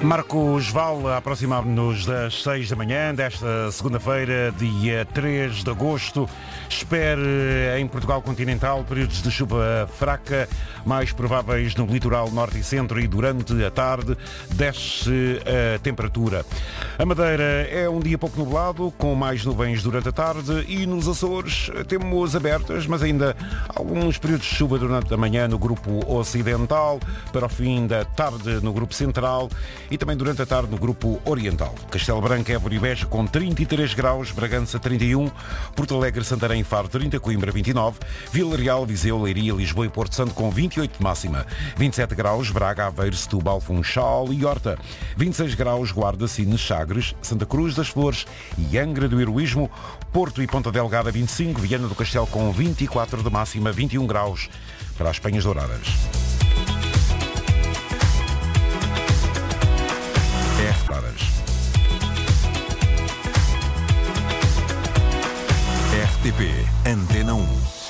Marcos Val, aproximamos-nos das 6 da manhã desta segunda-feira, dia 3 de agosto. Espere em Portugal continental períodos de chuva fraca, mais prováveis no litoral norte e centro, e durante a tarde desce a temperatura. A Madeira é um dia pouco nublado, com mais nuvens durante a tarde, e nos Açores temos abertas, mas ainda alguns períodos de chuva durante a manhã no grupo ocidental, para o fim da tarde no grupo central e também durante a tarde no grupo oriental. Castelo Branco, Évora e Beja com 33 graus, Bragança 31, Porto Alegre, Santarém e Faro 30, Coimbra 29, Vila Real, Viseu, Leiria, Lisboa e Porto Santo com 28 de máxima, 27 graus, Braga, Aveiro, Setúbal, Funchal e Horta, 26 graus, Guarda, Sines, Sagres, Santa Cruz das Flores e Angra do Heroísmo, Porto e Ponta Delgada 25, Viana do Castelo com 24 de máxima, 21 graus para as Penhas Douradas. RTP Antena 1.